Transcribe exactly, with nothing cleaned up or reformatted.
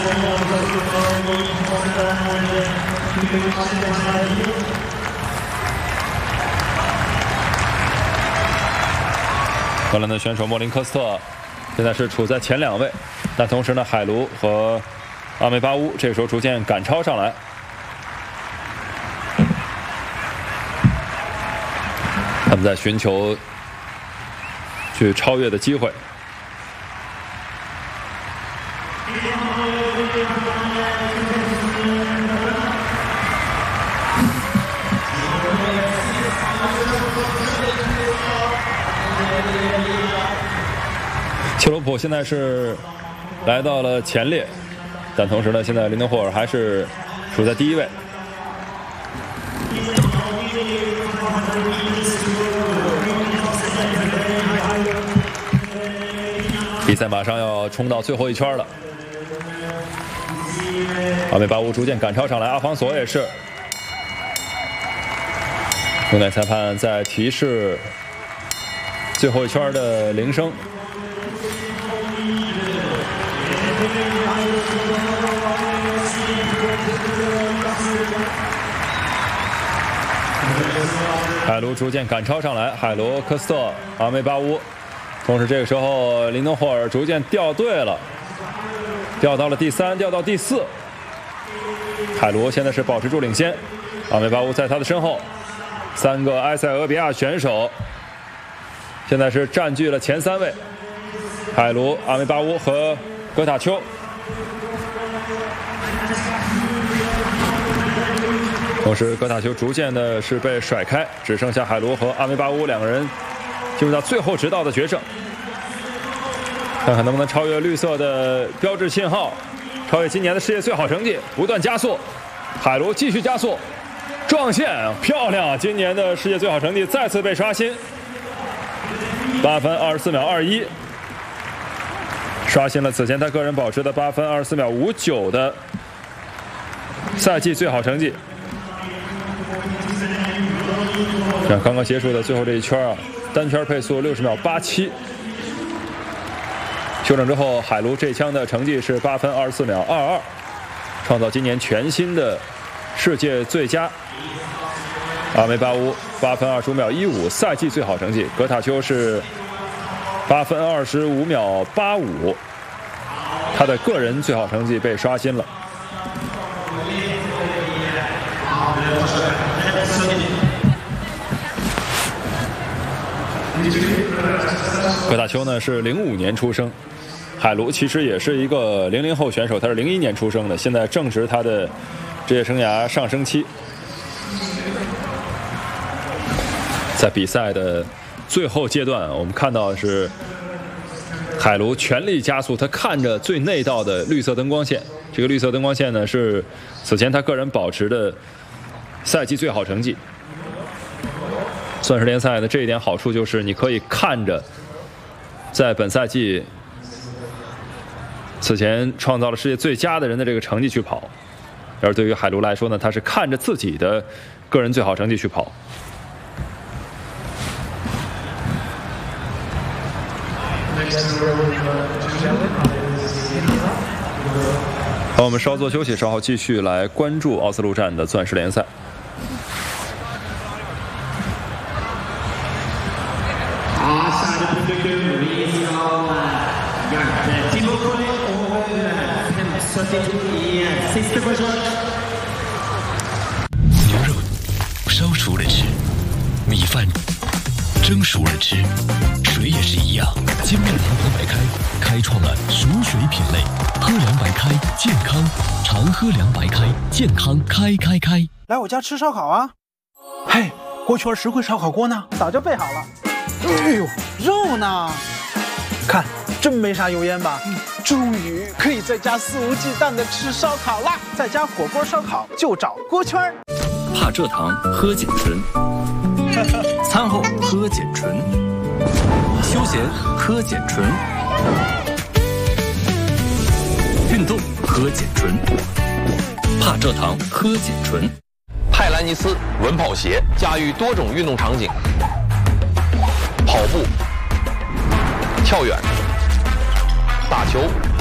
荷兰的选手莫林科斯特现在是处在前两位，但同时呢，海卢和阿梅巴乌这个时候逐渐赶超上来。他们在寻求去超越的机会。切罗普现在是来到了前列，但同时呢，现在林登霍尔还是处在第一位。比赛马上要冲到最后一圈了，阿梅巴乌逐渐赶超上来，阿方索也是。重点裁判在提示最后一圈的铃声。海卢逐渐赶超上来，海卢、科斯特、阿梅巴乌。同时这个时候林登霍尔逐渐掉队了，掉到了第三，掉到第四。海卢现在是保持住领先，阿梅巴乌在他的身后。三个埃塞俄比亚选手现在是占据了前三位，海卢、阿梅巴乌和戈塔丘。同时戈塔丘逐渐的是被甩开，只剩下海卢和阿梅巴乌两个人进入到最后直道的决胜，看看能不能超越绿色的标志信号，超越今年的世界最好成绩，不断加速。海卢继续加速，撞线，漂亮！今年的世界最好成绩再次被刷新，八分二十四秒二一，刷新了此前他个人保持的八分二十四秒五九的赛季最好成绩。像刚刚结束的最后这一圈啊，单圈配速六十秒八七。修正之后，海卢这枪的成绩是八分二十四秒二二，创造今年全新的世界最佳。阿梅巴乌八分二十五秒一五，赛季最好成绩。戈塔丘是八分二十五秒八五，他的个人最好成绩被刷新了。戈塔丘呢是零五年出生，海卢其实也是一个零零后选手，他是零一年出生的，现在正值他的职业生涯上升期。在比赛的最后阶段，我们看到的是海卢全力加速，他看着最内道的绿色灯光线，这个绿色灯光线呢是此前他个人保持的赛季最好成绩。钻石联赛的这一点好处就是你可以看着在本赛季此前创造了世界最佳的人的这个成绩去跑，而对于海卢来说呢，他是看着自己的个人最好成绩去跑。好，我们稍作休息，稍后继续来关注奥斯陆站的钻石联赛。 牛肉烧熟了吃，米饭蒸熟了吃，水也是一样。精酿长河白开开创了熟水品类，喝凉白开健康，常喝凉白开健康开开开。 来我家吃烧烤啊！嘿，锅圈实惠烧烤锅呢？早就备好了。哎呦，肉呢？看，真没啥油烟吧？嗯，终于可以在家肆无忌惮的吃烧烤啦！在家火锅烧烤就找锅圈。 怕蔗糖喝碱醇，餐后喝碱醇，休闲喝碱醇，运动喝碱醇，怕蔗糖喝碱醇。 派兰尼斯稳跑鞋驾驭多种运动场景，跑步、跳远、打球、